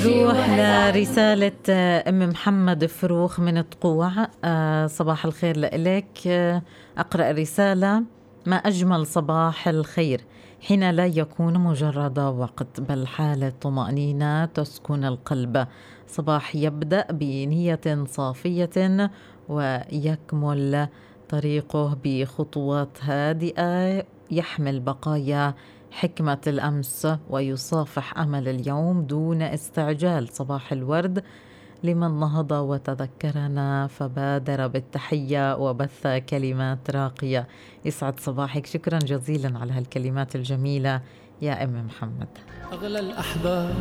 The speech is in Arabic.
نروح لرسالة أم محمد فروخ من تقوع. صباح الخير لإلك. أقرأ الرسالة: ما أجمل صباح الخير حين لا يكون مجرد وقت بل حالة طمأنينة تسكن القلب. صباح يبدأ بنية صافية ويكمل طريقه بخطوات هادئة، يحمل بقايا حكمة الأمس ويصافح أمل اليوم دون استعجال. صباح الورد لمن نهض وتذكرنا فبادر بالتحية وبث كلمات راقية. يسعد صباحك. شكرا جزيلا على هالكلمات الجميلة يا أم محمد. أغلى الأحباب